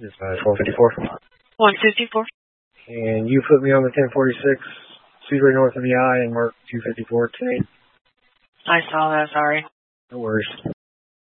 Dispatch 154. 154. And you put me on the 1046, Speedway north of the I, and mark 254 today. I saw that, sorry. No worries.